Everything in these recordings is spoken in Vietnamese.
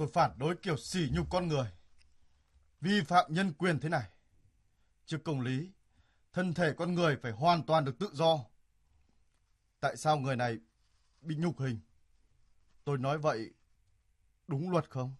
Tôi phản đối kiểu sỉ nhục con người, vi phạm nhân quyền thế này. Trước công lý, thân thể con người phải hoàn toàn được tự do. Tại sao người này bị nhục hình? Tôi nói vậy đúng luật không?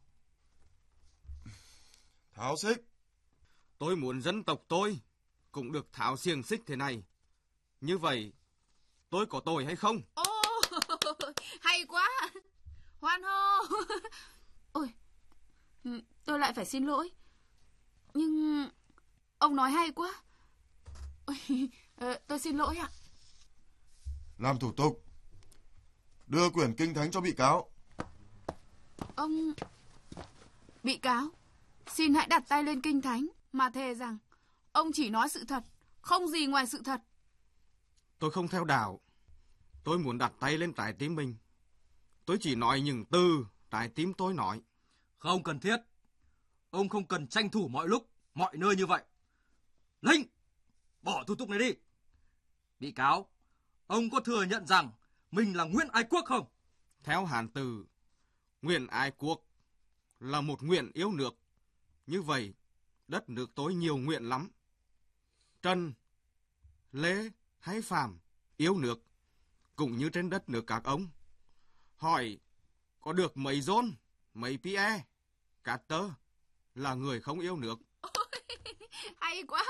Tháo xích. Tôi muốn dân tộc tôi cũng được tháo xiềng xích thế này. Như vậy, tôi có tội hay không? Ồ, hay quá. Hoan hô. Ôi, tôi lại phải xin lỗi. Nhưng ông nói hay quá. Ôi, tôi xin lỗi ạ. Làm thủ tục. Đưa quyển kinh thánh cho bị cáo. Ông... Bị cáo, xin hãy đặt tay lên kinh thánh mà thề rằng ông chỉ nói sự thật, không gì ngoài sự thật. Tôi không theo đạo. Tôi muốn đặt tay lên trái tim mình. Tôi chỉ nói những từ trái tim tôi nói. Không cần thiết. Ông không cần tranh thủ mọi lúc, mọi nơi như vậy. Linh, bỏ thủ tục này đi. Bị cáo, ông có thừa nhận rằng mình là Nguyễn Ái Quốc không? Theo Hán từ, Nguyễn Ái Quốc là một nguyện yêu nước. Như vậy, đất nước tôi nhiều nguyện lắm. Trần, Lê hay Phạm yêu nước, cũng như trên đất nước các ông. Hỏi, có được mấy John, mấy Pierre, Carter là người không yêu nước? Ôi, hay quá.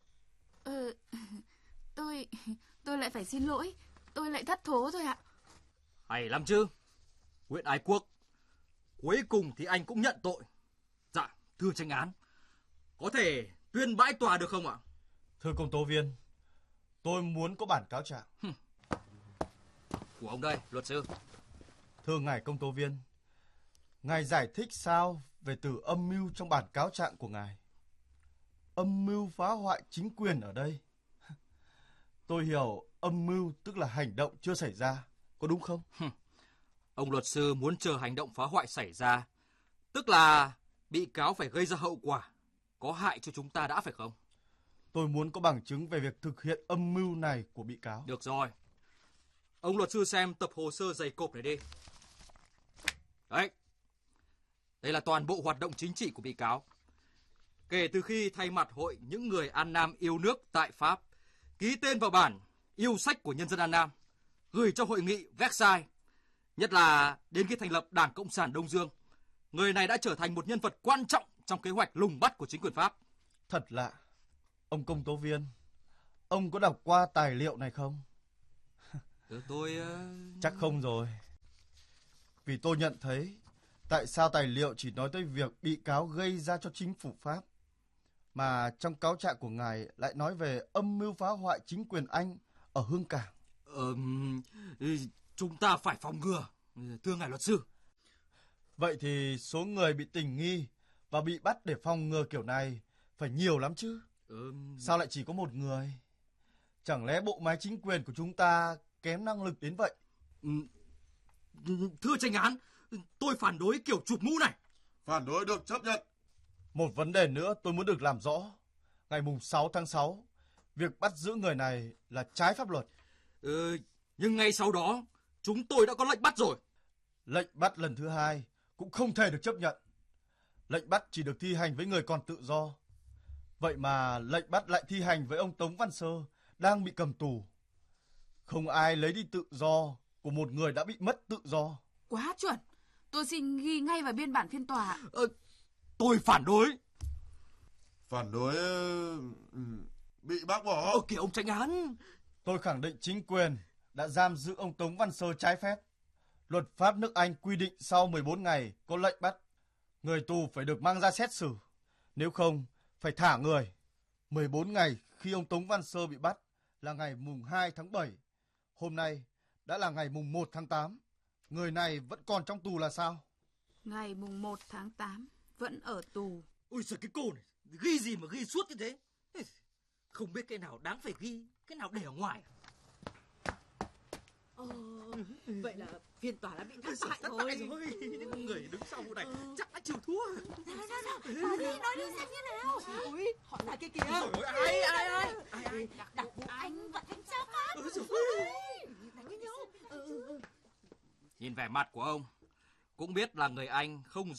Tôi lại phải xin lỗi. Tôi lại thất thố thôi ạ. Hay lắm chứ. Nguyễn Ái Quốc, cuối cùng thì anh cũng nhận tội. Dạ, thưa chánh án, có thể tuyên bãi tòa được không ạ? Thưa công tố viên, tôi muốn có bản cáo trạng. Của ông đây, luật sư. Thưa ngài công tố viên, ngài giải thích sao về từ âm mưu trong bản cáo trạng của ngài? Âm mưu phá hoại chính quyền ở đây. Tôi hiểu âm mưu tức là hành động chưa xảy ra, có đúng không? Ông luật sư muốn chờ hành động phá hoại xảy ra, tức là bị cáo phải gây ra hậu quả có hại cho chúng ta đã, phải không? Tôi muốn có bằng chứng về việc thực hiện âm mưu này của bị cáo. Được rồi. Ông luật sư xem tập hồ sơ dày cộp này đi. Đấy. Đây là toàn bộ hoạt động chính trị của bị cáo. Kể từ khi thay mặt Hội những người An Nam yêu nước tại Pháp ký tên vào bản yêu sách của nhân dân An Nam, gửi cho hội nghị Versailles, nhất là đến khi thành lập Đảng Cộng sản Đông Dương, người này đã trở thành một nhân vật quan trọng trong kế hoạch lùng bắt của chính quyền Pháp. Thật lạ. Ông công tố viên, ông có đọc qua tài liệu này không? Tôi... Chắc không rồi. Vì tôi nhận thấy tại sao tài liệu chỉ nói tới việc bị cáo gây ra cho chính phủ Pháp, mà trong cáo trạng của ngài lại nói về âm mưu phá hoại chính quyền Anh ở Hương Cảng. Chúng ta phải phòng ngừa, thưa ngài luật sư. Vậy thì số người bị tình nghi và bị bắt để phòng ngừa kiểu này phải nhiều lắm chứ. Sao lại chỉ có một người? Chẳng lẽ bộ máy chính quyền của chúng ta kém năng lực đến vậy? Thưa chánh án, tôi phản đối kiểu chụp mũ này. Phản đối được chấp nhận. Một vấn đề nữa tôi muốn được làm rõ. Ngày mùng 6 tháng 6, việc bắt giữ người này là trái pháp luật. Nhưng ngay sau đó, chúng tôi đã có lệnh bắt rồi. Lệnh bắt lần thứ hai cũng không thể được chấp nhận. Lệnh bắt chỉ được thi hành với người còn tự do. Vậy mà lệnh bắt lại thi hành với ông Tống Văn Sơ đang bị cầm tù. Không ai lấy đi tự do của một người đã bị mất tự do. Quá chuẩn. Tôi xin ghi ngay vào biên bản phiên tòa. Tôi phản đối. Phản đối bị bác bỏ. Kìa ông chánh án. Tôi khẳng định chính quyền đã giam giữ ông Tống Văn Sơ trái phép. Luật pháp nước Anh quy định sau 14 ngày có lệnh bắt, người tù phải được mang ra xét xử. Nếu không, phải thả người. 14 ngày khi ông Tống Văn Sơ bị bắt là ngày mùng 2 tháng 7. Hôm nay đã là ngày mùng 1 tháng 8. Người này vẫn còn trong tù là sao? Ngày mùng 1 tháng 8 vẫn ở tù. Ôi giời, cái cô này ghi gì mà ghi suốt như thế. Không biết cái nào đáng phải ghi, cái nào để ở ngoài. Vậy là phiên tòa đã bị thất bại rồi. Người đứng sau vụ này chắc đã chịu thua. Nói đi xem như nào. Ôi, họ là kia kìa. Ai? Đặc vụ Anh và thanh tra Pháp. Đánh với nhau. Nhìn vẻ mặt của ông cũng biết là người Anh không